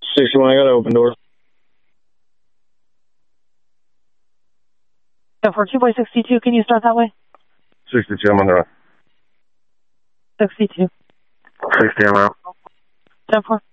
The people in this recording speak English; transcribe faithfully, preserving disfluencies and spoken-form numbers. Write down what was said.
sixty-one, I got open doors. Yeah, for two by sixty-two, can you start that way? sixty-two, I'm on the run. sixty-two. sixty, I'm out. ten four.